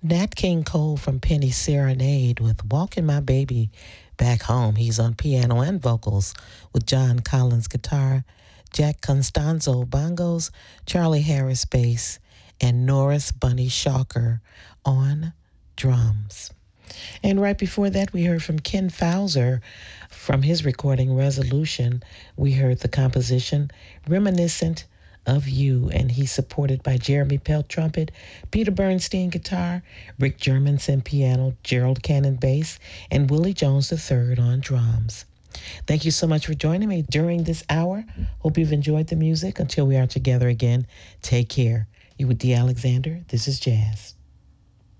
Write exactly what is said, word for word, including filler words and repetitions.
Nat King Cole from Penny Serenade with Walking My Baby Back Home. He's on piano and vocals with John Collins guitar, Jack Constanzo bongos, Charlie Harris bass, and Norris Bunny Shocker on drums. And right before that, we heard from Ken Fowler from his recording Resolution. We heard the composition Reminiscent of You, and he's supported by Jeremy Pelt trumpet, Peter Bernstein guitar, Rick Germanson piano, Gerald Cannon bass, and Willie Jones the third on drums. Thank you so much for joining me during this hour. Hope you've enjoyed the music. Until we are together again, take care. You with D. Alexander. This is Jazz.